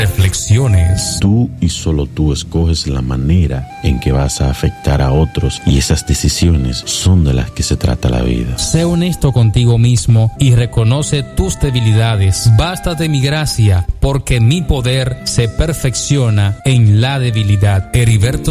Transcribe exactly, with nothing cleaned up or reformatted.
Reflexiones. Tú y solo tú escoges la manera en que vas a afectar a otros, y esas decisiones son de las que se trata la vida. Sé honesto contigo mismo y reconoce tus debilidades. Bástate mi gracia, porque mi poder se perfecciona en la debilidad. Heriberto